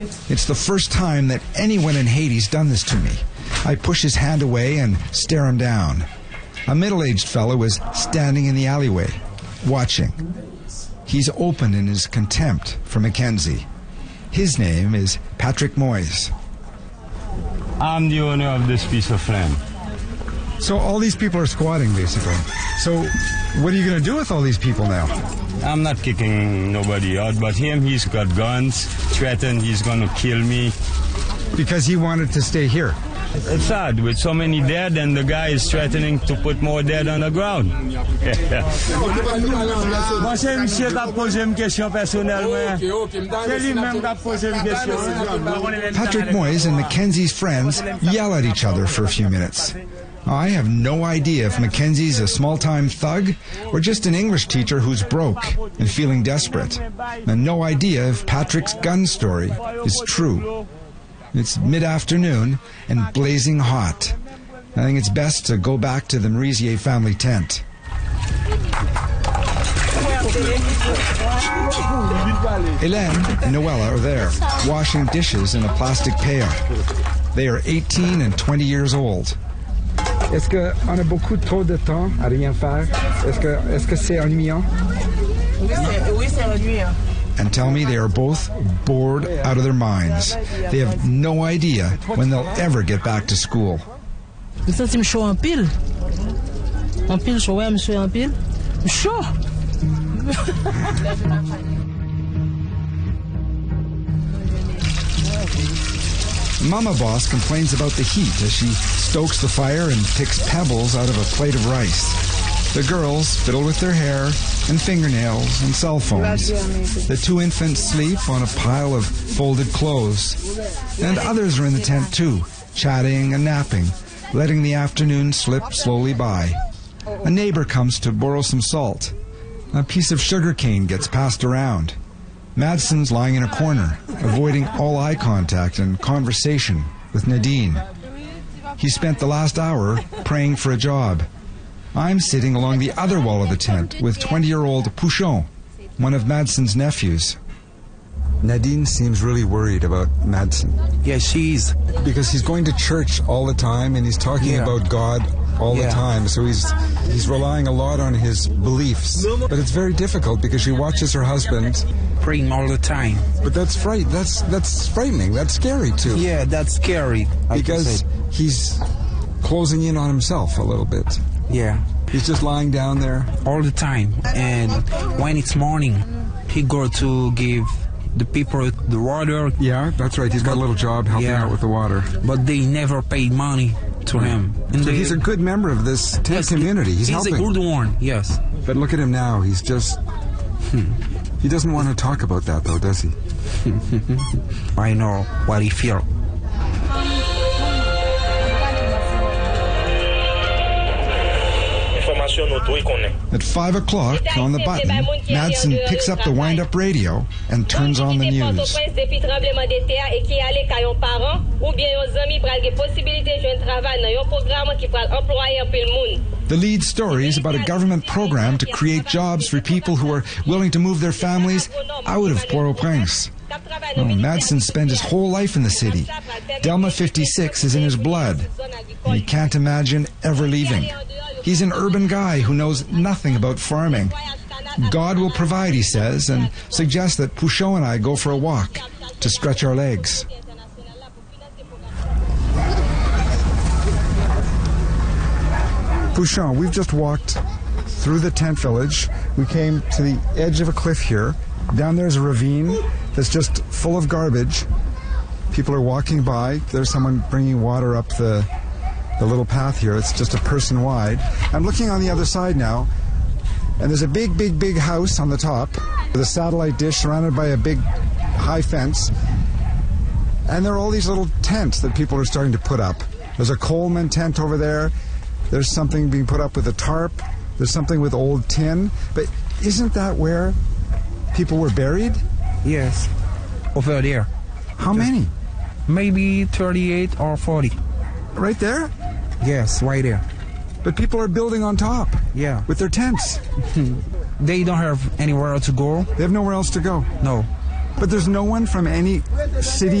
It's the first time that anyone in Haiti's done this to me. I push his hand away and stare him down. A middle-aged fellow is standing in the alleyway, watching. He's open in his contempt for Mackenzie. His name is Patrick Moyes. I'm the owner of this piece of land. So all these people are squatting, basically. So what are you going to do with all these people now? I'm not kicking nobody out, but him, he's got guns, threatened he's going to kill me. Because he wanted to stay here. It's sad, with so many dead, and the guy is threatening to put more dead on the ground. Patrick Moyes and Mackenzie's friends yell at each other for a few minutes. I have no idea if Mackenzie's a small-time thug or just an English teacher who's broke and feeling desperate. And no idea if Patrick's gun story is true. It's mid-afternoon and blazing hot. I think it's best to go back to the Merisier family tent. Hélène and Noella are there, washing dishes in a plastic pail. They are 18 and 20 years old. Est-ce qu'on a beaucoup trop de temps à rien faire? Est-ce que c'est ennuyant? Oui, c'est ennuyant. And tell me they are both bored out of their minds. They have no idea when they'll ever get back to school. Je me sens chaud en pile. En pile chaud, ouais, monsieur, en pile. Chaud. Mama Boss complains about the heat as she stokes the fire and picks pebbles out of a plate of rice. The girls fiddle with their hair and fingernails and cell phones. The two infants sleep on a pile of folded clothes. And others are in the tent too, chatting and napping, letting the afternoon slip slowly by. A neighbor comes to borrow some salt. A piece of sugar cane gets passed around. Madsen's lying in a corner, avoiding all eye contact and conversation with Nadine. He spent the last hour praying for a job. I'm sitting along the other wall of the tent with 20-year-old Pouchon, one of Madsen's nephews. Nadine seems really worried about Madsen. Yeah, she is. Because he's going to church all the time and he's talking about God all the time, so he's relying a lot on his beliefs. But it's very difficult because she watches her husband praying all the time. But that's that's frightening. That's scary too. Yeah, that's scary. Because he's closing in on himself a little bit. Yeah. He's just lying down there all the time. And when it's morning, he go to give the people the water. Yeah, that's right. He's got a little job helping out with the water. But they never pay money to him. And so he's a good member of this tent community. He's helping. He's a good one, yes. But look at him now. He's just... He doesn't want to talk about that, though, does he? I know what he feels. At 5 o'clock, on the button, Madsen picks up the wind-up radio and turns on the news. The lead story is about a government program to create jobs for people who are willing to move their families out of Port-au-Prince. Madsen spent his whole life in the city. Delma 56 is in his blood, and he can't imagine ever leaving. He's an urban guy who knows nothing about farming. God will provide, he says, and suggests that Pouchon and I go for a walk to stretch our legs. Pouchon, we've just walked through the tent village. We came to the edge of a cliff here. Down there's a ravine that's just full of garbage. People are walking by. There's someone bringing water up the little path here. It's just a person wide. I'm looking on the other side now, and there's a big house on the top with a satellite dish surrounded by a big high fence. And there are all these little tents that people are starting to put up. There's a Coleman tent over there. There's something being put up with a tarp. There's something with old tin. But isn't that where people were buried? Yes, over there. How many? Maybe 38 or 40. Right there? Yes, right there. But people are building on top. Yeah. With their tents. They don't have anywhere else to go. They have nowhere else to go. No. But there's no one from any city